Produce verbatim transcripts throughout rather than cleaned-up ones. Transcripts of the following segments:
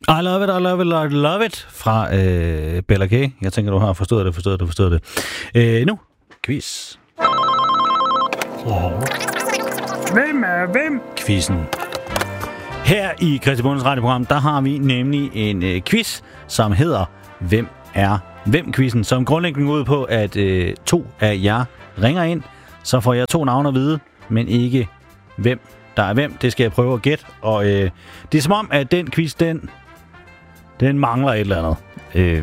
I love it, I love it, I love it fra øh, Bella K. Jeg tænker, du har forstået det, forstået det, forstået det. Øh, nu, quiz. Hvem er hvem? Quizzen. Her i Kristi Bondes radioprogram, der har vi nemlig en øh, quiz, som hedder Hvem er hvem-quizzen, som grundlæggende går ud på, at øh, to af jer ringer ind, så får jeg to navne at vide, men ikke hvem der er hvem. Det skal jeg prøve at gætte, og øh, det er som om, at den quiz, den, den mangler et eller andet. Øh,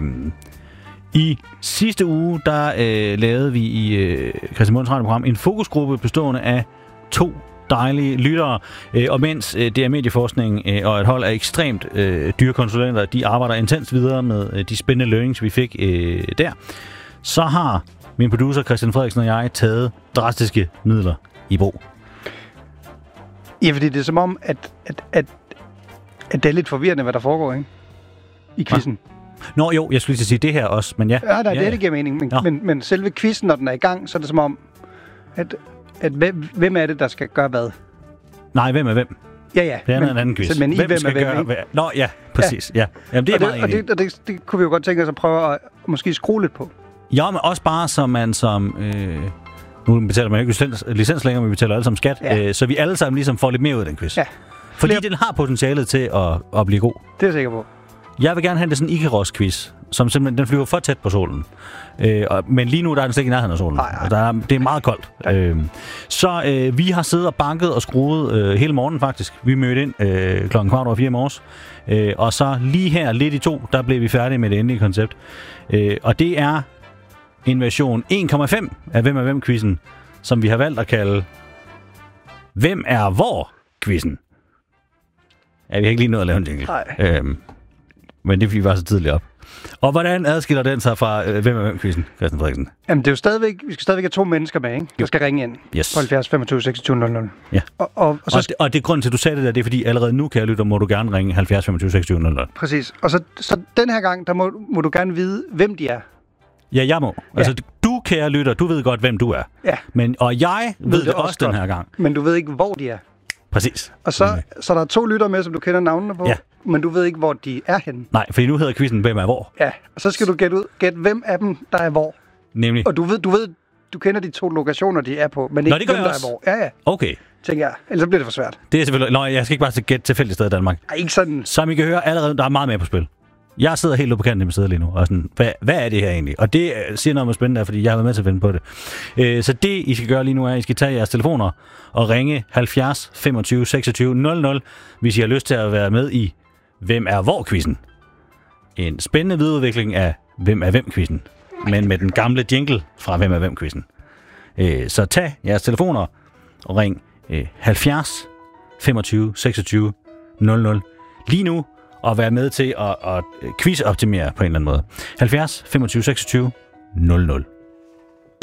I sidste uge, der øh, lavede vi i øh, Kristi Bondes radioprogram en fokusgruppe bestående af to dejlige lyttere, øh, og mens øh, det er medieforskning øh, og et hold af ekstremt øh, dyre konsulenter, de arbejder intens videre med øh, de spændende learnings, vi fik øh, der, så har min producer Christian Frederiksen og jeg taget drastiske midler i brug. Ja, fordi det er som om, at, at, at, at det er lidt forvirrende, hvad der foregår, ikke? I quizzen. Nå jo, jeg skulle lige sige det her også, men ja. Ja, nej, ja, det, det giver mening, men, men, men selve quizzen, når den er i gang, så er det som om, at at hvem, hvem er det, der skal gøre hvad? Nej, hvem er hvem? Ja, ja. Det er men, en anden quiz. Men I hvem, hvem skal er hvem, gøre ikke? hvad? Nå, ja, præcis. Ja. Ja. Jamen, det er og meget det, og det, og det, det kunne vi jo godt tænke os at prøve at måske skrue lidt på. Ja, men også bare, så man som... Øh, nu betaler man jo ikke licens, licens længere, men vi betaler alle sammen skat. Ja. Øh, så vi alle sammen ligesom får lidt mere ud af den quiz. Ja. Fordi Flere... den har potentialet til at, at blive god. Det er jeg sikker på. Jeg vil gerne have det sådan en Icarus-quiz, som simpelthen den flyver for tæt på solen. Øh, og, men lige nu der er den slet ikke i nærheden af solen. Ej, ej. Og der er, det er meget koldt. Øh, så øh, vi har siddet og banket og skruet øh, hele morgenen faktisk. Vi mødte ind øh, klokken kvart over fire i morges. Øh, og så lige her, lidt i to, der blev vi færdige med det endelige koncept. Øh, og det er en version en komma fem af Hvem er hvem-quizzen, som vi har valgt at kalde Hvem er hvor-quizzen. Ja, vi har ikke lige nået at lave en jingle. Øh, men det er fordi, vi var så tidligt op. Og hvordan adskiller den sig fra øh, Hvem er hvem-quizzen, Christian Frederiksen? Jamen, det er jo stadigvæk, vi skal stadigvæk have to mennesker med, ikke? Der skal ringe ind yes. på halvfjerds femogtyve seksogtyve nul nul. Ja. Og, og, og, så... og, det, og det er grunden til, at du sagde det der, det er fordi, allerede nu, kan jeg lytte, må du gerne ringe halvfjerds femogtyve seksogtyve nul nul. Præcis. Og så, så den her gang, der må, må du gerne vide, hvem de er. Ja, jeg må. Ja. Altså, du, kære lytter, du ved godt, hvem du er. Ja. Men, og jeg ved, ved det også, også den her gang. Men du ved ikke, hvor de er. Præcis. Og så, okay. så der er to lytter med, som du kender navnene på. Ja. Men du ved ikke, hvor de er henne. Nej, fordi nu hedder quizzen Hvem er hvor? Ja, og så skal du gætte ud, gætte hvem af dem, der er hvor. Nemlig? Og du ved, du ved, du kender de to lokationer, de er på, men ikke Nå, hvem, der er hvor. Ja, ja. Okay. Tænker jeg. Ellers så bliver det for svært. Det er selvfølgelig... Nå, jeg skal ikke bare gætte tilfældigt sted i Danmark. Ej, ikke sådan... Som I kan høre, allerede, der er meget mere på spil. Jeg sidder helt ude på kanten i mit sæde lige nu, og sådan, hvad, hvad er det her egentlig? Og det siger noget om spændende, der, fordi jeg har været med til at finde på det. Øh, så det, I skal gøre lige nu, er, at I skal tage jeres telefoner og ringe halvfjerds femogtyve seksogtyve nul nul, hvis I har lyst til at være med i Hvem er hvor-quizzen. En spændende videreudvikling af Hvem er hvem-quizzen, men med den gamle jingle fra Hvem er hvem-quizzen. Øh, så tag jeres telefoner og ring øh, halvfjerds femogtyve seksogtyve nul nul lige nu, og være med til at, at quiz-optimere på en eller anden måde. halvfjerds femogtyve seksogtyve nul nul.